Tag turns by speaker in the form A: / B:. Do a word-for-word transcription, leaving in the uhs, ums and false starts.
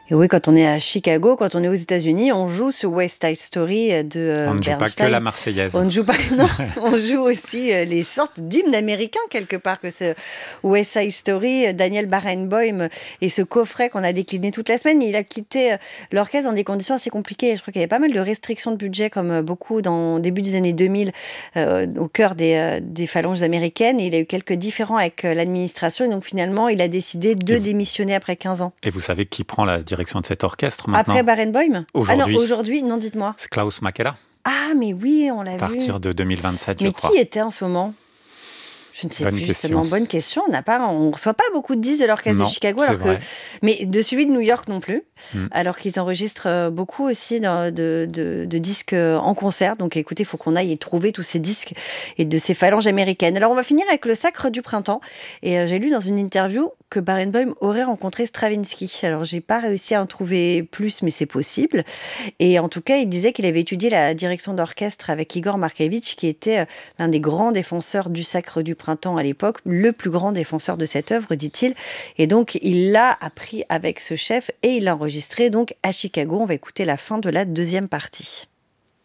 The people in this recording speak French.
A: Et oui, quand on est à Chicago, quand on est aux États-Unis, on joue ce West Side Story de euh,
B: On ne joue pas que
A: Bernstein.
B: la Marseillaise.
A: On ne joue pas, non, on joue aussi euh, les sortes d'hymnes américains quelque part que ce West Side Story, euh, Daniel Barenboim et ce coffret qu'on a décliné toute la semaine. Il a quitté euh, l'orchestre dans des conditions assez compliquées. Je crois qu'il y avait pas mal de restrictions de budget comme euh, beaucoup dans début des années deux mille euh, au cœur des, euh, des phalanges américaines. Et il a eu quelques différends avec euh, l'administration et donc finalement il a décidé de
B: Et vous,
A: démissionner après quinze ans.
B: et vous savez qui prend la direction de cet orchestre maintenant?
A: Après Barenboim? Ah non,
B: Aujourd'hui,
A: aujourd'hui, non, dites-moi.
B: c'est Klaus Makela,
A: Ah, mais oui, on l'a
B: à
A: vu.
B: partir de deux mille vingt-sept, je
A: Mais
B: crois.
A: qui était en ce moment? Je ne sais
B: Bonne
A: plus,
B: question.
A: justement. Bonne question. On n'a pas, on reçoit pas beaucoup de disques de l'orchestre de
B: Non,
A: Chicago,
B: c'est
A: alors que,
B: vrai.
A: mais de celui de New York non plus.
B: Mm.
A: Alors qu'ils enregistrent euh, beaucoup aussi dans- de, de- de disques euh, en concert. Donc, écoutez, il faut qu'on aille y trouver tous ces disques et de ces phalanges américaines. Alors, on va finir avec le Sacre du Printemps. Et euh, j'ai lu dans une interview que Barenboim aurait rencontré Stravinsky. Alors, j'ai pas réussi à en trouver plus, mais c'est possible. Et en tout cas, il disait qu'il avait étudié la direction d'orchestre avec Igor Markevitch, qui était euh, l'un des grands défenseurs du Sacre du Printemps à l'époque, le plus grand défenseur de cette œuvre, dit-il. Et donc, il l'a appris avec ce chef et il l'a enregistré donc à Chicago. On va écouter la fin de la deuxième partie.